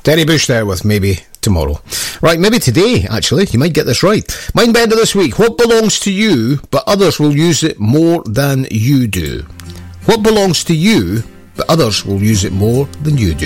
Denny Bush there with Maybe Tomorrow. Right, maybe today, actually. You might get this right. Mindbender this week. What belongs to you, but others will use it more than you do? What belongs to you, but others will use it more than you do?